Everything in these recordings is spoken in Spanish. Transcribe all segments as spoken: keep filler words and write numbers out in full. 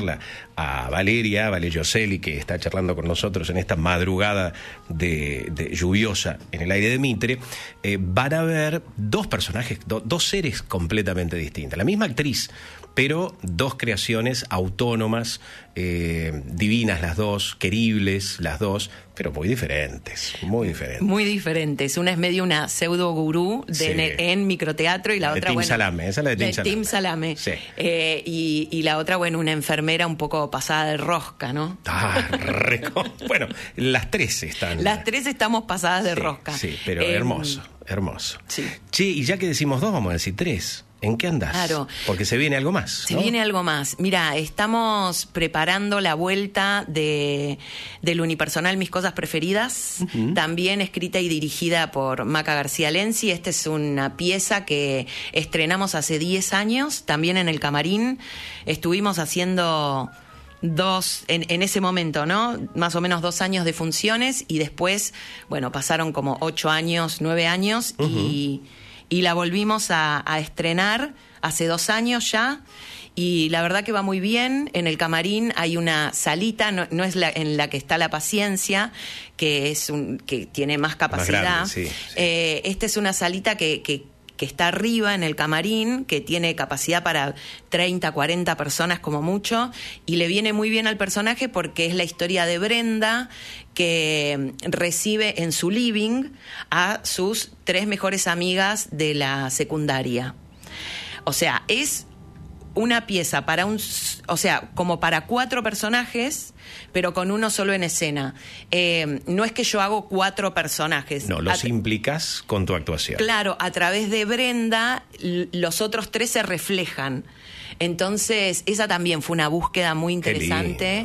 a Valeria, Valeria Oselli, que está charlando con nosotros en esta madrugada de, de lluviosa en el aire de Mitre, eh, van a ver dos personajes, do, dos seres completamente distintas. La misma actriz, pero dos creaciones autónomas, eh, divinas las dos, queribles las dos, pero muy diferentes, muy diferentes. Muy diferentes. Una es medio una pseudo gurú de, sí. en, en microteatro y la de otra, Tim bueno... Salame, esa es la de Tim de Salame. Tim Salame. Sí. Eh, y, y la otra, bueno, una enfermera un poco pasada de rosca, ¿no? Ah, reco... Bueno, las tres están... Las tres estamos pasadas de sí, rosca. Sí, pero eh, hermoso, hermoso. Sí. Che, y ya que decimos dos, vamos a decir tres. ¿En qué andás? Claro. Porque se viene algo más, Se ¿no? viene algo más. Mira, estamos preparando la vuelta de del unipersonal Mis Cosas Preferidas, uh-huh. también escrita y dirigida por Maca García Lenzi. Esta es una pieza que estrenamos hace diez años, también en el Camarín. Estuvimos haciendo... dos, en, en ese momento, ¿no? Más o menos dos años de funciones y después, bueno, pasaron como ocho años, nueve años uh-huh. y, y la volvimos a, a estrenar hace dos años ya y la verdad que va muy bien. En el Camarín hay una salita, no, no es la en la que está la Paciencia, que es un que tiene más capacidad. Más grande, sí, sí. Eh, esta es una salita que... que que está arriba en el Camarín, que tiene capacidad para treinta, cuarenta personas como mucho, y le viene muy bien al personaje porque es la historia de Brenda, que recibe en su living a sus tres mejores amigas de la secundaria. O sea, es una pieza para un... O sea, como para cuatro personajes, pero con uno solo en escena. Eh, no es que yo hago cuatro personajes. No, los a, implicas con tu actuación. Claro, a través de Brenda, l- los otros tres se reflejan. Entonces, esa también fue una búsqueda muy interesante.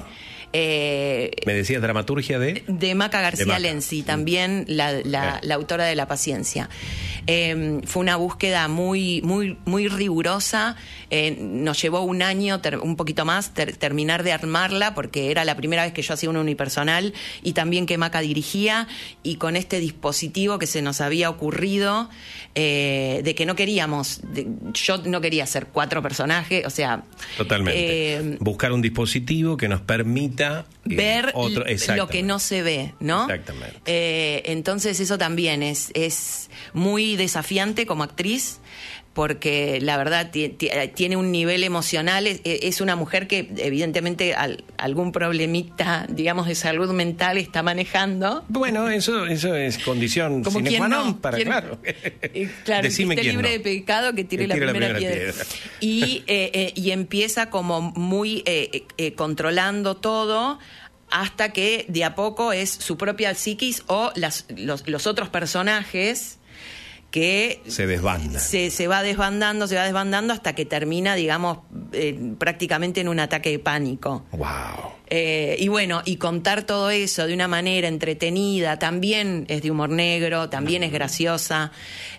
Eh, Me decías dramaturgia de... De Maca García de Maca. Lenzi, también la, la, la autora de La Paciencia. Eh, fue una búsqueda muy, muy, muy rigurosa. Eh, nos llevó un año, ter, un poquito más, ter, terminar de armarla, porque era la primera vez que yo hacía un unipersonal y también que Maca dirigía, y con este dispositivo que se nos había ocurrido, eh, de que no queríamos, de, yo no quería hacer cuatro personajes, o sea... Totalmente. Eh, Buscar un dispositivo que nos permita... Eh, ver otro, lo que no se ve, ¿no? Exactamente. Eh, entonces eso también es, es muy desafiante como actriz, porque la verdad t- t- tiene un nivel emocional, es, es una mujer que evidentemente al, algún problemita, digamos, de salud mental está manejando. Bueno, eso eso es condición como sine quien qua non no, para, quien, claro. Eh, claro, Decime que esté quién libre no. de pecado, que tire, Que la, tire primera la primera piedra. piedra. Y, eh, eh, y empieza como muy eh, eh, controlando todo, hasta que de a poco es su propia psiquis o las, los, los otros personajes que se desbanda. Se, se va desbandando, se va desbandando hasta que termina, digamos, eh, prácticamente en un ataque de pánico. Wow. Eh, y bueno, y contar todo eso de una manera entretenida, también es de humor negro, también es graciosa.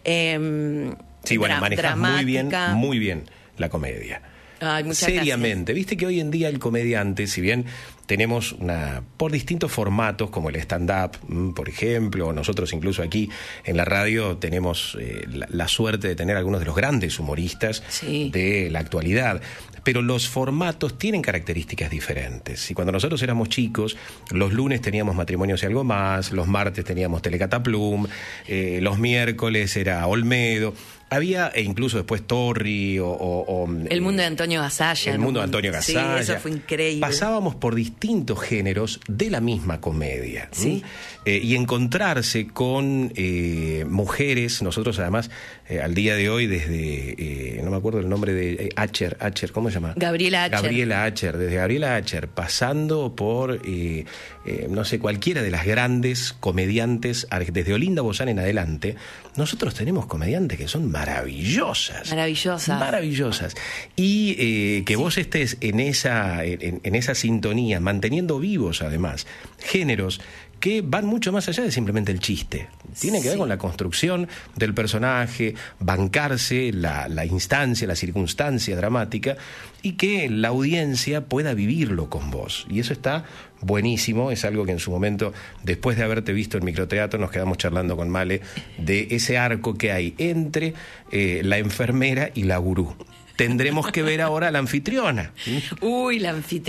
Eh, sí, bueno, dra- manejas dramática. muy bien, muy bien la comedia. Ay, muchas Seriamente, gracias. viste que hoy en día el comediante, si bien tenemos una por distintos formatos como el stand-up, por ejemplo, o nosotros incluso aquí en la radio tenemos eh, la, la suerte de tener algunos de los grandes humoristas sí. de la actualidad, pero los formatos tienen características diferentes. Y cuando nosotros éramos chicos, los lunes teníamos Matrimonios y algo más, los martes teníamos Telecataplum, eh, los miércoles era Olmedo. Había, e incluso después Torri o... o, o el mundo de Antonio Gasalla. El ¿no? mundo de Antonio Gasalla. Sí, eso fue increíble. Pasábamos por distintos géneros de la misma comedia. Sí. Eh, y encontrarse con eh, mujeres, nosotros además, eh, al día de hoy, desde, eh, no me acuerdo el nombre de eh, Acher, Acher, ¿cómo se llama? Gabriela Acher. Gabriela Acher, desde Gabriela Acher, pasando por, eh, eh, no sé, cualquiera de las grandes comediantes, desde Olinda Bozán en adelante, nosotros tenemos comediantes que son maravillosas. Maravillosas. Maravillosas. Y eh, que sí. vos estés en esa, en, en esa sintonía, manteniendo vivos además géneros que van mucho más allá de simplemente el chiste. Tienen que sí. ver con la construcción del personaje, bancarse la, la instancia, la circunstancia dramática, y que la audiencia pueda vivirlo con vos. Y eso está buenísimo, es algo que en su momento, después de haberte visto en microteatro, nos quedamos charlando con Male de ese arco que hay entre eh, la enfermera y la gurú. Tendremos que ver ahora a la anfitriona. Uy, la anfitriona.